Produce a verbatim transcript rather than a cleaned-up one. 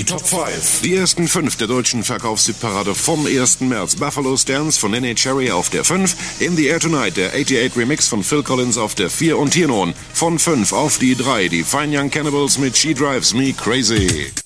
Top fünf. Die ersten fünf der deutschen Verkaufshitparade vom ersten März. Buffalo Stance von Nene Cherry auf der fünf. In the Air Tonight, der achtundachtzig Remix von Phil Collins auf der vier. Und hier nun von fünf auf die drei. Die Fine Young Cannibals mit She Drives Me Crazy.